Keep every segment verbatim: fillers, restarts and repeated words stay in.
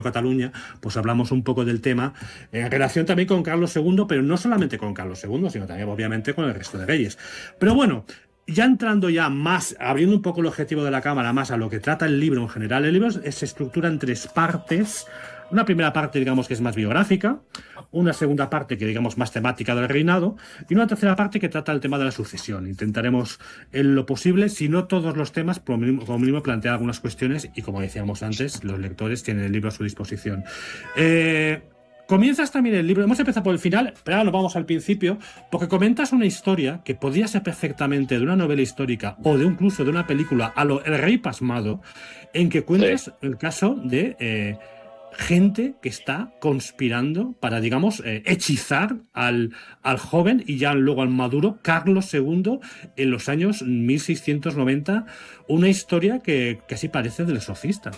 Cataluña, pues hablamos un poco del tema en relación también con Carlos segundo, pero no solamente con Carlos segundo, sino también obviamente con el resto de reyes. Pero bueno, ya entrando ya más, abriendo un poco el objetivo de la cámara más a lo que trata el libro en general, el libro se estructura en tres partes. Una primera parte, digamos, que es más biográfica, una segunda parte que, digamos, más temática del reinado, y una tercera parte que trata el tema de la sucesión. Intentaremos, en lo posible, si no todos los temas, como mínimo, como mínimo plantear algunas cuestiones, y como decíamos antes, los lectores tienen el libro a su disposición. Eh... Comienzas también el libro, hemos empezado por el final, pero ahora nos vamos al principio, porque comentas una historia que podría ser perfectamente de una novela histórica o de incluso de una película a lo El Rey Pasmado, en que cuentas sí. el caso de eh, gente que está conspirando para, digamos, eh, hechizar al, al joven y ya luego al maduro Carlos segundo en los años mil seiscientos noventa, una historia que casi parece del Exorcista.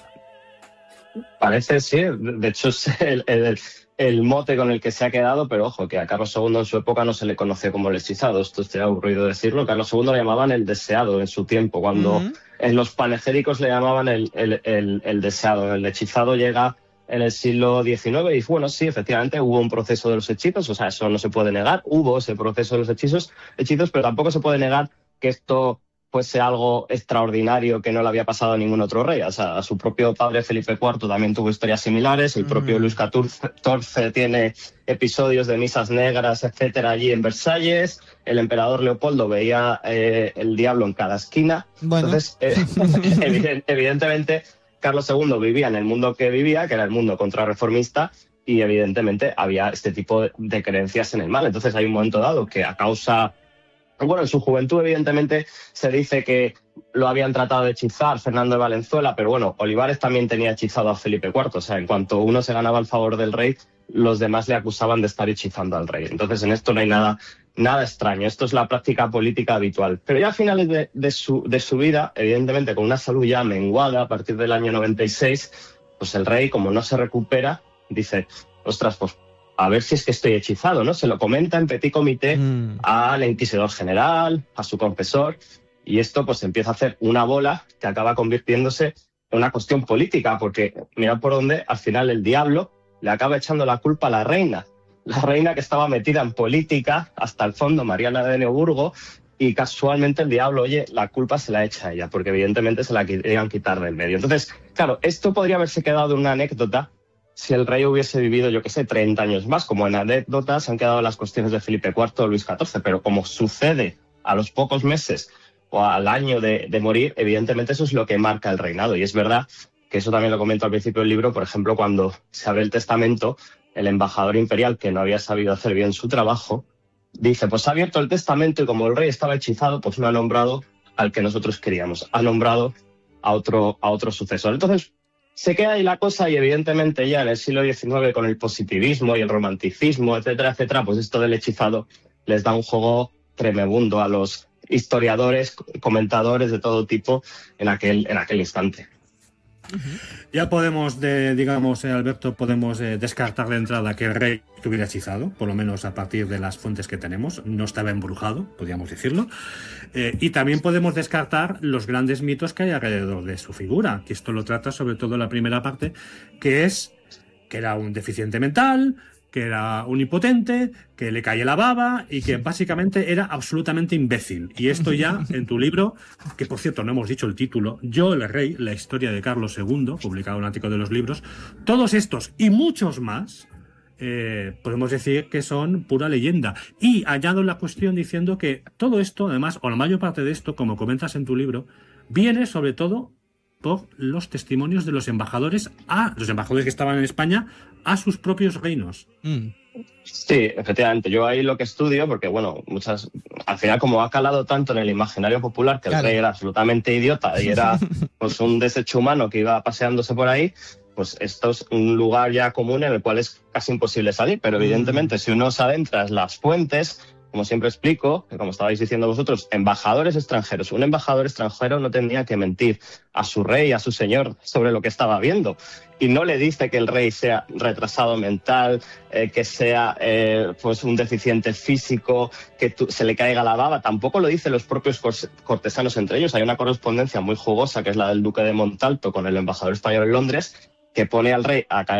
Parece, sí, de hecho es el... el... el mote con el que se ha quedado, pero ojo, que a Carlos segundo en su época no se le conoció como el hechizado, esto sería aburrido decirlo. Carlos segundo le llamaban el deseado en su tiempo, cuando uh-huh. en los panegíricos le llamaban el, el, el, el deseado. El hechizado llega en el siglo diecinueve y bueno, sí, efectivamente hubo un proceso de los hechizos, o sea, eso no se puede negar, hubo ese proceso de los hechizos, hechizos, pero tampoco se puede negar que esto fuese algo extraordinario que no le había pasado a ningún otro rey. O sea, a su propio padre Felipe cuarto también tuvo historias similares, el propio mm. Luis catorce tiene episodios de misas negras, etcétera, allí en Versalles, el emperador Leopoldo veía eh, el diablo en cada esquina. Bueno. Entonces, eh, evident, evidentemente, Carlos segundo vivía en el mundo que vivía, que era el mundo contrarreformista, y evidentemente había este tipo de, de creencias en el mal. Entonces hay un momento dado que a causa... Bueno, en su juventud, evidentemente, se dice que lo habían tratado de hechizar Fernando de Valenzuela, pero bueno, Olivares también tenía hechizado a Felipe cuarto. O sea, en cuanto uno se ganaba el favor del rey, los demás le acusaban de estar hechizando al rey. Entonces, en esto no hay nada, nada extraño. Esto es la práctica política habitual. Pero ya a finales de, de, su, de su vida, evidentemente, con una salud ya menguada a partir del año noventa y seis, pues el rey, como no se recupera, dice, ostras, pues a ver si es que estoy hechizado, ¿no? Se lo comenta en petit comité mm. al inquisidor general, a su confesor, y esto pues empieza a hacer una bola que acaba convirtiéndose en una cuestión política, porque mirad por dónde al final el diablo le acaba echando la culpa a la reina, la reina que estaba metida en política hasta el fondo, Mariana de Neuburgo, y casualmente el diablo, oye, la culpa se la echa a ella, porque evidentemente se la querían quitar del medio. Entonces, claro, esto podría haberse quedado en una anécdota si el rey hubiese vivido, yo qué sé, treinta años más. Como en anécdotas han quedado las cuestiones de Felipe cuarto o Luis catorce, pero como sucede a los pocos meses o al año de, de morir, evidentemente eso es lo que marca el reinado. Y es verdad que eso también lo comento al principio del libro, por ejemplo, cuando se abre el testamento, el embajador imperial, que no había sabido hacer bien su trabajo, dice, pues ha abierto el testamento y como el rey estaba hechizado, pues no ha nombrado al que nosotros queríamos, ha nombrado a otro, a otro sucesor. Entonces, se queda ahí la cosa y evidentemente ya en el siglo diecinueve con el positivismo y el romanticismo, etcétera, etcétera, pues esto del hechizado les da un juego tremebundo a los historiadores, comentadores de todo tipo en aquel, en aquel instante. Ya podemos, de, digamos, eh, Alberto, podemos eh, descartar de entrada que el rey estuviera hechizado, por lo menos a partir de las fuentes que tenemos, no estaba embrujado, podríamos decirlo, eh, y también podemos descartar los grandes mitos que hay alrededor de su figura, que esto lo trata sobre todo la primera parte, que es que era un deficiente mental, que era un impotente, que le caía la baba y que básicamente era absolutamente imbécil. Y esto ya en tu libro, que por cierto no hemos dicho el título, Yo el Rey, la historia de Carlos segundo, publicado en el Ático de los Libros, todos estos y muchos más, eh, podemos decir que son pura leyenda. Y añado la cuestión diciendo que todo esto, además, o la mayor parte de esto, como comentas en tu libro, viene sobre todo por los testimonios de los embajadores a los embajadores que estaban en España a sus propios reinos. Mm. Sí, efectivamente. Yo ahí lo que estudio, porque bueno, muchas, al final como ha calado tanto en el imaginario popular que claro. el rey era absolutamente idiota y era pues un desecho humano que iba paseándose por ahí, pues esto es un lugar ya común en el cual es casi imposible salir. Pero evidentemente, mm. si uno se adentra en las fuentes, como siempre explico, que como estabais diciendo vosotros, embajadores extranjeros. Un embajador extranjero no tendría que mentir a su rey, a su señor, sobre lo que estaba viendo. Y no le dice que el rey sea retrasado mental, eh, que sea eh, pues un deficiente físico, que tu, se le caiga la baba. Tampoco lo dicen los propios cortesanos entre ellos. Hay una correspondencia muy jugosa, que es la del duque de Montalto con el embajador español en Londres, que pone al rey a caer